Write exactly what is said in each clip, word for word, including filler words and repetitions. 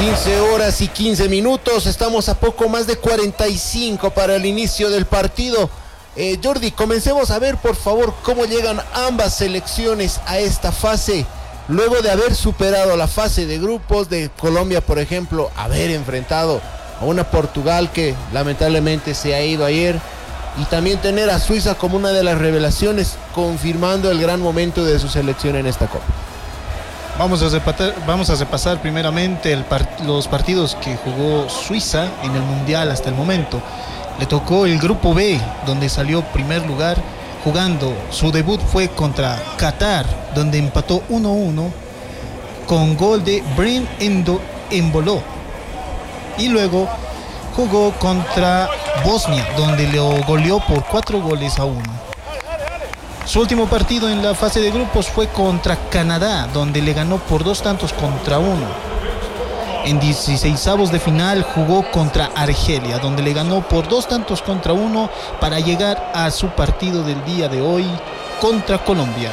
quince horas y quince minutos, estamos a poco más de cuarenta y cinco para el inicio del partido. Eh, Jordi, comencemos a ver por favor cómo llegan ambas selecciones a esta fase, luego de haber superado la fase de grupos de Colombia, por ejemplo, haber enfrentado a una Portugal que lamentablemente se ha ido ayer, y también tener a Suiza como una de las revelaciones, confirmando el gran momento de su selección en esta Copa. Vamos a repasar, vamos a repasar primeramente el part- los partidos que jugó Suiza en el Mundial hasta el momento. Le tocó el Grupo B, donde salió primer lugar jugando. Su debut fue contra Qatar, donde empató uno a uno con gol de Brent Embolo. Y luego jugó contra Bosnia, donde lo goleó por cuatro goles a uno. Su último partido en la fase de grupos fue contra Canadá, donde le ganó por dos tantos contra uno. En dieciseisavos de final jugó contra Argelia, donde le ganó por dos tantos contra uno para llegar a su partido del día de hoy contra Colombia.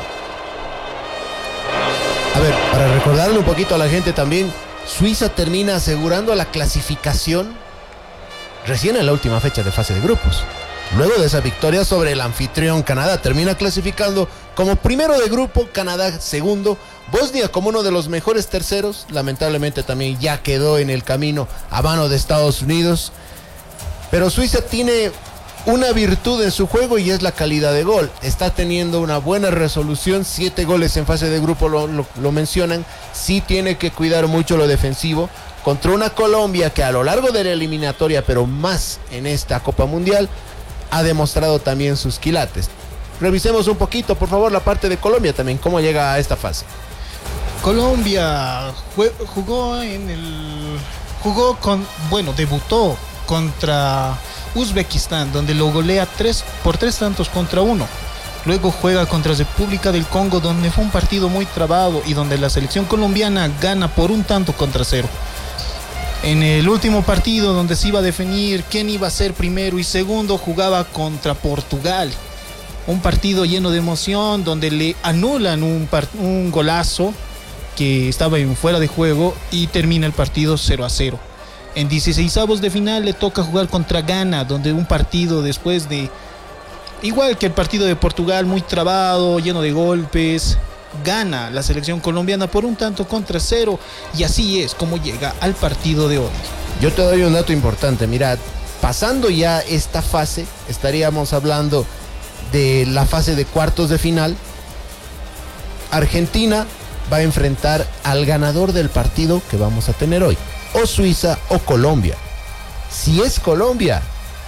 A ver, para recordarle un poquito a la gente también, Suiza termina asegurando la clasificación recién en la última fecha de fase de grupos. Luego de esa victoria sobre el anfitrión Canadá, termina clasificando como primero de grupo, Canadá segundo, Bosnia como uno de los mejores terceros, lamentablemente también ya quedó en el camino a mano de Estados Unidos. Pero Suiza tiene una virtud en su juego y es la calidad de gol. Está teniendo una buena resolución, siete goles en fase de grupo lo, lo, lo mencionan. Sí tiene que cuidar mucho lo defensivo contra una Colombia que a lo largo de la eliminatoria, pero más en esta Copa Mundial, ha demostrado también sus quilates. Revisemos un poquito, por favor, la parte de Colombia también, cómo llega a esta fase. Colombia jugó en el jugó con bueno debutó contra Uzbekistán, donde lo golea tres por tres tantos contra uno. Luego juega contra República del Congo, donde fue un partido muy trabado y donde la selección colombiana gana por un tanto contra cero. En el último partido, donde se iba a definir quién iba a ser primero y segundo, jugaba contra Portugal. Un partido lleno de emoción, donde le anulan un, part- un golazo que estaba en fuera de juego y termina el partido cero a cero. En dieciseisavos de final le toca jugar contra Ghana, donde un partido después de, igual que el partido de Portugal, muy trabado, lleno de golpes, gana la selección colombiana por un tanto contra cero, y así es como llega al partido de hoy. Yo te doy un dato importante, mira, pasando ya esta fase, estaríamos hablando de la fase de cuartos de final. Argentina va a enfrentar al ganador del partido que vamos a tener hoy, o Suiza o Colombia. Si es Colombia,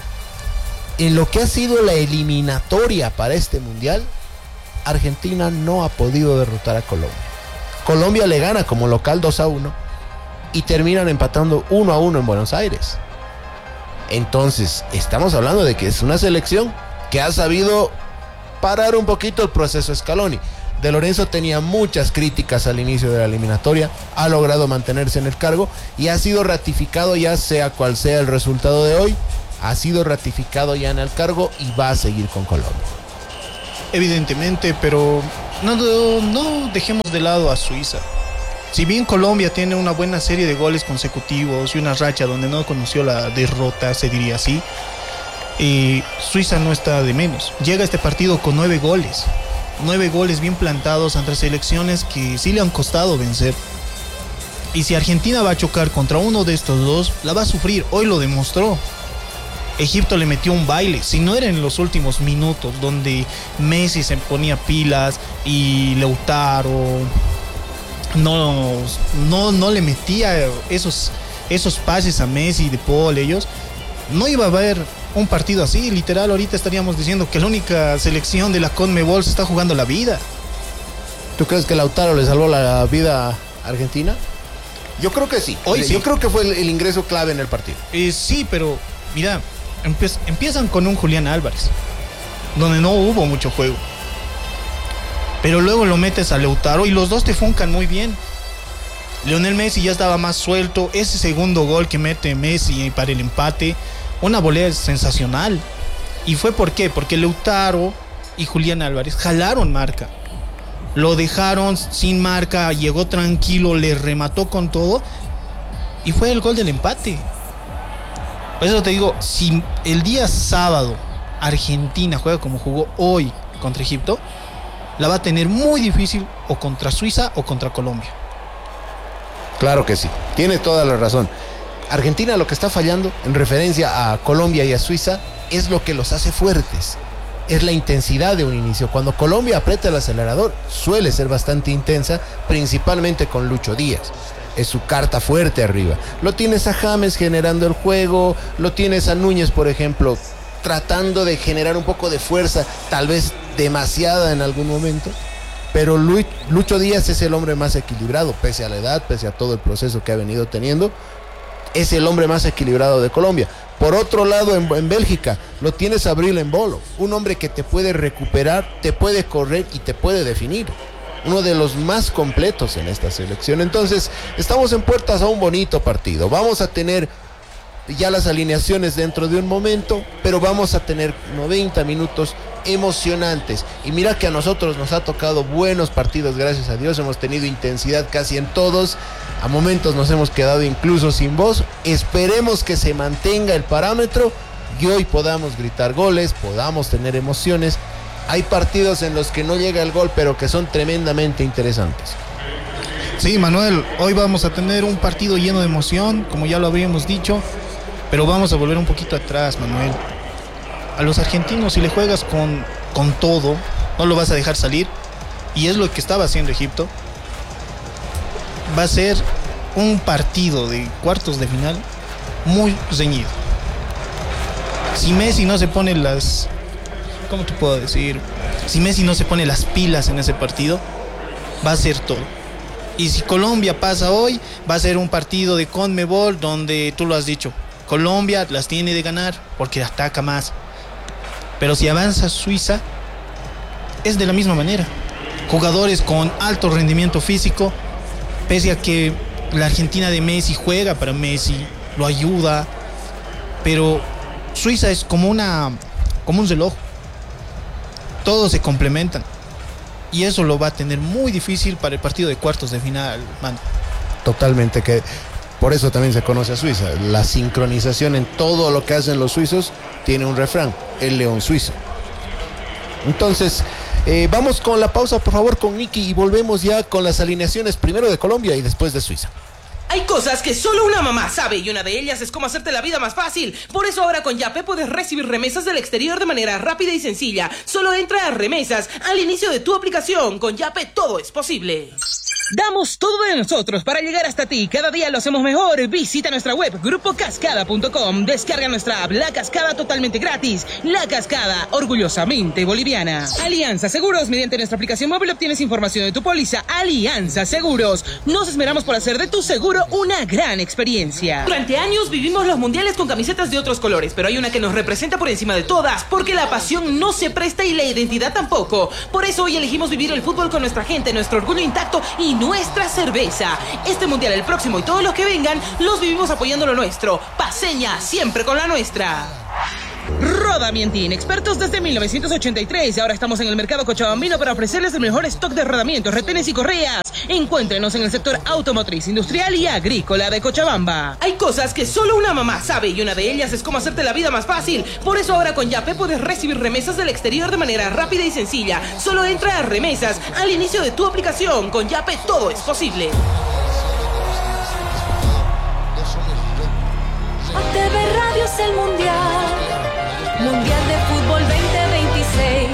en lo que ha sido la eliminatoria para este mundial, Argentina no ha podido derrotar a Colombia. Colombia le gana como local dos a uno y terminan empatando uno a uno en Buenos Aires. Entonces, estamos hablando de que es una selección que ha sabido parar un poquito el proceso Scaloni. De Lorenzo tenía muchas críticas al inicio de la eliminatoria, ha logrado mantenerse en el cargo y ha sido ratificado, ya sea cual sea el resultado de hoy, ha sido ratificado ya en el cargo y va a seguir con Colombia. Evidentemente, pero no, no, no dejemos de lado a Suiza. Si bien Colombia tiene una buena serie de goles consecutivos y una racha donde no conoció la derrota, se diría así, eh, Suiza no está de menos. Llega a este partido con nueve goles. Nueve goles bien plantados ante selecciones que sí le han costado vencer. Y si Argentina va a chocar contra uno de estos dos, la va a sufrir. Hoy lo demostró. Egipto le metió un baile, si no era en los últimos minutos, donde Messi se ponía pilas y Lautaro no, no, no le metía esos, esos pases a Messi, De Paul, ellos. No iba a haber un partido así, literal, ahorita estaríamos diciendo que la única selección de la CONMEBOL se está jugando la vida. ¿Tú crees que Lautaro le salvó la vida a Argentina? Yo creo que sí. Hoy Yo sí. creo que fue el, el ingreso clave en el partido. Eh, sí, pero mira, empe- empiezan con un Julián Álvarez, donde no hubo mucho juego. Pero luego lo metes a Lautaro y los dos te funcan muy bien. Lionel Messi ya estaba más suelto. Ese segundo gol que mete Messi para el empate, una volea sensacional. ¿Y fue por qué? Porque Lautaro y Julián Álvarez jalaron marca. Lo dejaron sin marca, llegó tranquilo, le remató con todo. y fue el gol del empate. Por eso te digo, si el día sábado Argentina juega como jugó hoy contra Egipto, la va a tener muy difícil o contra Suiza o contra Colombia. Claro que sí, tiene toda la razón. Argentina lo que está fallando en referencia a Colombia y a Suiza es lo que los hace fuertes. Es la intensidad de un inicio. Cuando Colombia aprieta el acelerador, suele ser bastante intensa, principalmente con Lucho Díaz. Es su carta fuerte arriba. Lo tienes a James generando el juego, lo tienes a Núñez, por ejemplo, tratando de generar un poco de fuerza, tal vez demasiada en algún momento. Pero Lucho Díaz es el hombre más equilibrado, pese a la edad, pese a todo el proceso que ha venido teniendo. Es el hombre más equilibrado de Colombia. Por otro lado, en, en Bélgica, lo tienes a Bril Embolo, un hombre que te puede recuperar, te puede correr y te puede definir. Uno de los más completos en esta selección. Entonces, estamos en puertas a un bonito partido. Vamos a tener ya las alineaciones dentro de un momento, pero vamos a tener noventa minutos emocionantes. Y mira que a nosotros nos ha tocado buenos partidos, gracias a Dios. Hemos tenido intensidad casi en todos. A momentos nos hemos quedado incluso sin voz. Esperemos que se mantenga el parámetro y hoy podamos gritar goles, podamos tener emociones. Hay partidos en los que no llega el gol, pero que son tremendamente interesantes. Sí, Manuel, hoy vamos a tener un partido lleno de emoción, como ya lo habíamos dicho, pero vamos a volver un poquito atrás, Manuel. A los argentinos, si le juegas con, con todo, no lo vas a dejar salir, y es lo que estaba haciendo Egipto. Va a ser un partido de cuartos de final muy reñido. Si Messi no se pone las... ¿Cómo te puedo decir? Si Messi no se pone las pilas en ese partido, va a ser todo. Y si Colombia pasa hoy, va a ser un partido de CONMEBOL donde tú lo has dicho, Colombia las tiene de ganar porque ataca más. Pero si avanza Suiza, es de la misma manera. Jugadores con alto rendimiento físico, pese a que la Argentina de Messi juega para Messi, lo ayuda, pero Suiza es como una como un reloj. Todos se complementan. Y eso lo va a tener muy difícil para el partido de cuartos de final, mano. Totalmente, que por eso también se conoce a Suiza. La sincronización en todo lo que hacen los suizos tiene un refrán, el león suizo. Entonces, eh, vamos con la pausa, por favor, con Nicky, y volvemos ya con las alineaciones primero de Colombia y después de Suiza. Hay cosas que solo una mamá sabe y una de ellas es cómo hacerte la vida más fácil. Por eso ahora con Yape puedes recibir remesas del exterior de manera rápida y sencilla. Solo entra a remesas al inicio de tu aplicación. Con Yape todo es posible. Damos todo de nosotros para llegar hasta ti. Cada día lo hacemos mejor. Visita nuestra web grupo cascada punto com. Descarga nuestra app La Cascada totalmente gratis. La Cascada, orgullosamente boliviana. Alianza Seguros. Mediante nuestra aplicación móvil obtienes información de tu póliza. Alianza Seguros. Nos esmeramos por hacer de tu seguro una gran experiencia. Durante años vivimos los mundiales con camisetas de otros colores, pero hay una que nos representa por encima de todas, porque la pasión no se presta y la identidad tampoco. Por eso hoy elegimos vivir el fútbol con nuestra gente, nuestro orgullo intacto y nuestra cerveza. Este mundial, el próximo y todos los que vengan, los vivimos apoyando lo nuestro. Paseña, siempre con la nuestra. Rodamientin, expertos desde mil novecientos ochenta y tres. Ahora estamos en el mercado cochabambino para ofrecerles el mejor stock de rodamientos, retenes y correas. Encuéntrenos en el sector automotriz, industrial y agrícola de Cochabamba. Hay cosas que solo una mamá sabe y una de ellas es cómo hacerte la vida más fácil. Por eso ahora con Yape puedes recibir remesas del exterior de manera rápida y sencilla. Solo entra a remesas al inicio de tu aplicación. Con Yape todo es posible. A T V Radio es el Mundial. Mundial de Fútbol veinte veintiséis.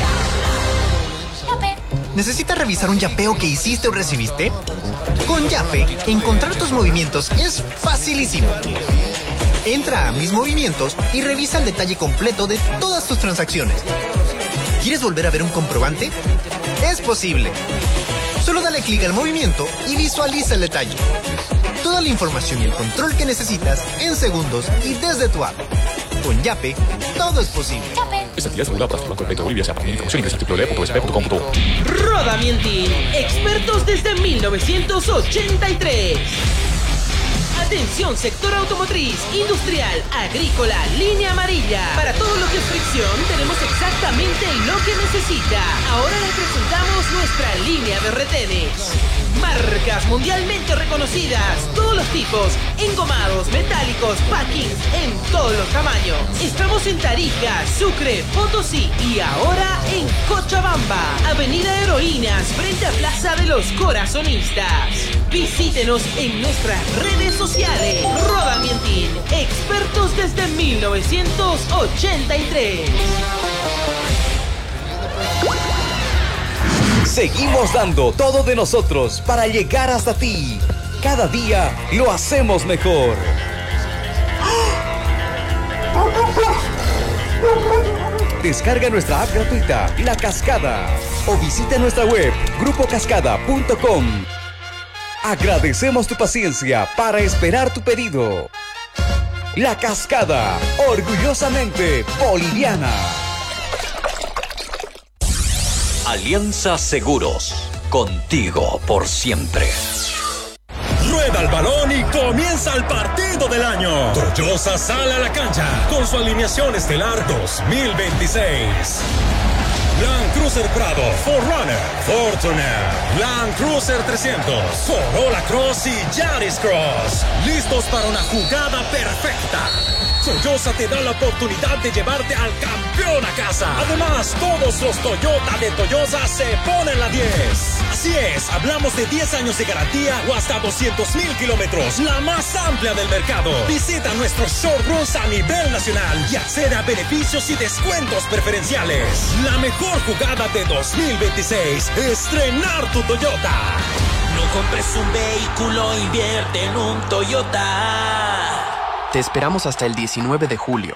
¿Necesitas revisar un yapeo que hiciste o recibiste? Con Yape, encontrar tus movimientos es facilísimo. Entra a Mis Movimientos y revisa el detalle completo de todas tus transacciones. ¿Quieres volver a ver un comprobante? Es posible. Solo dale clic al movimiento y visualiza el detalle. Toda la información y el control que necesitas en segundos y desde tu app. Con Yape, todo es posible. Esta actividad es regulada por el Banco de Bolivia. Se aplica información ingresa a doble u doble u doble u punto s p punto com punto b. Rodamientin, expertos desde mil novecientos ochenta y tres. Atención, sector automotriz, industrial, agrícola, línea amarilla. Para todo lo que es fricción, tenemos exactamente lo que necesita. Ahora les presentamos nuestra línea de retenes. Marcas mundialmente reconocidas. Todo los tipos, engomados, metálicos, packings en todos los tamaños. Estamos en Tarija, Sucre, Potosí y ahora en Cochabamba, Avenida Heroínas, frente a Plaza de los Corazonistas. Visítenos en nuestras redes sociales. Roda Mientín, expertos desde mil novecientos ochenta y tres. Seguimos dando todo de nosotros para llegar hasta ti. Cada día lo hacemos mejor. Descarga nuestra app gratuita, La Cascada, o visita nuestra web, grupo cascada punto com. Agradecemos tu paciencia para esperar tu pedido. La Cascada, orgullosamente boliviana. Alianza Seguros, contigo por siempre. Rueda el balón y comienza el partido del año. Toyosa sale a la cancha con su alineación estelar dos mil veintiséis. Land Cruiser Prado, cuatro runner, Fortuner, Land Cruiser trescientos, Corolla Cross y Yaris Cross. Listos para una jugada perfecta. Toyosa te da la oportunidad de llevarte al campeón a casa. Además, todos los Toyota de Toyosa se ponen la diez. Así es, hablamos de diez años de garantía o hasta doscientos mil kilómetros, la más amplia del mercado. Visita nuestros showrooms a nivel nacional y accede a beneficios y descuentos preferenciales. La mejor jugada de dos mil veintiséis, estrenar tu Toyota. No compres un vehículo, invierte en un Toyota. Te esperamos hasta el diecinueve de julio.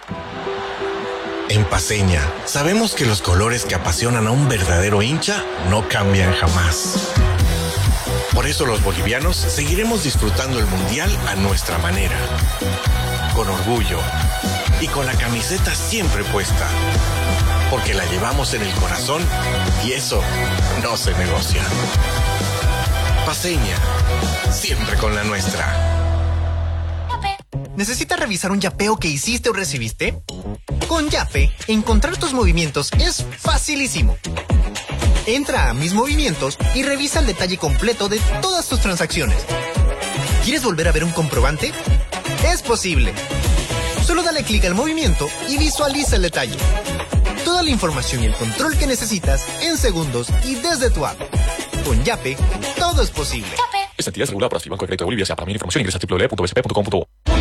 En Paceña, sabemos que los colores que apasionan a un verdadero hincha no cambian jamás. Por eso los bolivianos seguiremos disfrutando el Mundial a nuestra manera. Con orgullo y con la camiseta siempre puesta. Porque la llevamos en el corazón y eso no se negocia. Paceña, siempre con la nuestra. ¿Necesitas revisar un yapeo que hiciste o recibiste? Con Yape, encontrar tus movimientos es facilísimo. Entra a Mis Movimientos y revisa el detalle completo de todas tus transacciones. ¿Quieres volver a ver un comprobante? Es posible. Solo dale clic al movimiento y visualiza el detalle. Toda la información y el control que necesitas en segundos y desde tu app. Con Yape, todo es posible. Esta entidad es regulada por Actibanco de Crédito de Bolivia. Sea para mayor información ingresa a w w w punto b c p punto com punto bo.